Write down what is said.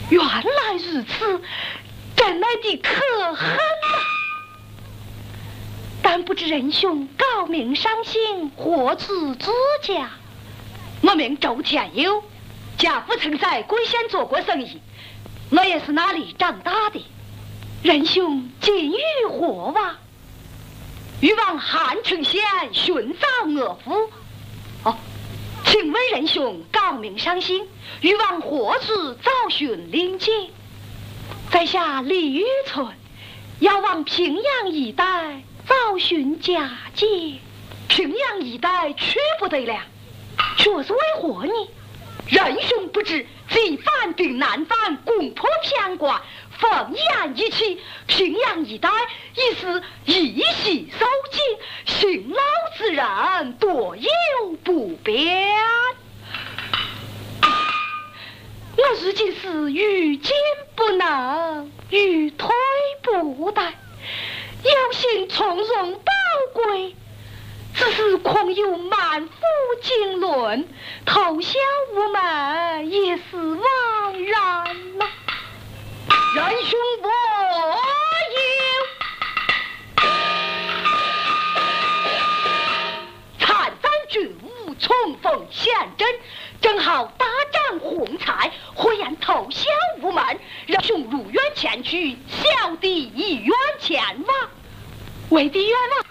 原来如此，真来的可恨啊！但不知仁兄高明伤心，何处之家？我名周天佑，家父曾在贵县做过生意，我也是那里长大的。仁兄今欲何往？欲往汉城县寻找我父。哦，请问仁兄高明伤心，欲往何处找寻灵界？在下李玉存，要往平阳一带找寻家姐。平阳一带去不得了，这是为何呢？仁兄不知，即反定南犯，攻破偏关，烽烟一起，平阳一带已是一息收尽，行老之人多有不便。我如今是欲进不能，欲退不得，有心从容宝贵，只是恐有满腹经纶，投效无门，也是枉然了。仁兄我有参赞军务，冲锋陷阵，正好大展宏才，何言投效无门？仁兄如愿前去，小弟亦愿前往。为的愿望。